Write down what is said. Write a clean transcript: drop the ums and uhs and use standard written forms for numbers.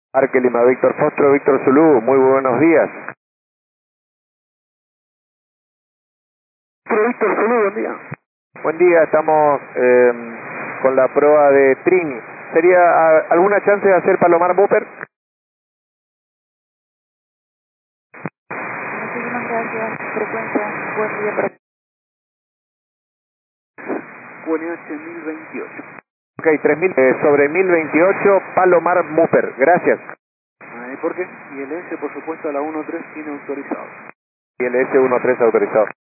Parque Lima, Víctor Fostro, Víctor Zulu, muy buenos días. Víctor Zulu, buen día. Buen día, estamos con la prueba de Trin. ¿Sería alguna chance de hacer Palomar Booper? Muchísimas gracias. Frecuencia, buen día para... QNH 1028. Ok, 3000 sobre 1028, Palomar Booper. Gracias. ¿Por qué? ILS, por supuesto, a la 13 tiene autorizado. Y el S13 autorizado.